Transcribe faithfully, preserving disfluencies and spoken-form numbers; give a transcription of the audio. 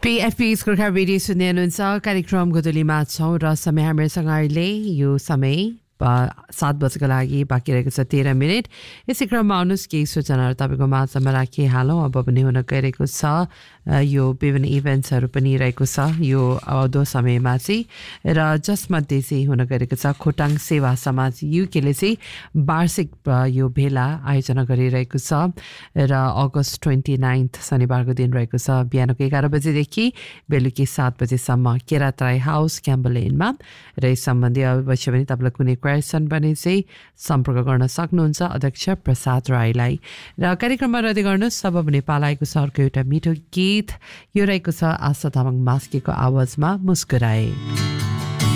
PFP Gorkha radio सुन्दै हुनुहुन्छ कार्यक्रम गोदलीमा छौँ र समय हामीसँग अहिले यो समय सात बजेको लागि बाँकी रहेको छ तेह्र मिनट यसै क्रममा आउनुहोस् केही सूचनाहरू तपाईँको माझमा राखिहालौँ अब पनि हुन गइरहेको छ यो विभिन्न इभेन्ट्सहरू पनि रहेको छ यो आउँदो समयमा चाहिँ र जसमध्ये चाहिँ हुन गइरहेको छ खोटाङ सेवा समाज युकेले चाहिँ वार्षिक यो भेला आयोजना गरिरहेको छ र अगस्त ट्वेन्टी नाइन्थ शनिबारको दिन रहेको छ बिहानको एघार बजेदेखि बेलुकी सात बजेसम्म केरातराई हाउस क्याम्बलेनमा र यस सम्बन्धी अवश्य पनि तपाईँलाई कुनै क्वेसन भने चाहिँ सम्पर्क गर्न सक्नुहुन्छ अध्यक्ष प्रसाद राईलाई र कार्यक्रममा रहँदै गर्नुहोस् सब नेपाल आएको छ अर्को एउटा मिठो गीत यो रहेको छ आशा तामाङ मास्केको आवाजमा मुस्कुराए।